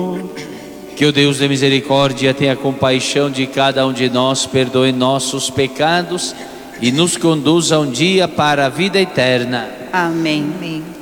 Que o Deus de misericórdia tenha compaixão de cada um de nós, perdoe nossos pecados e nos conduza um dia para a vida eterna. Amém.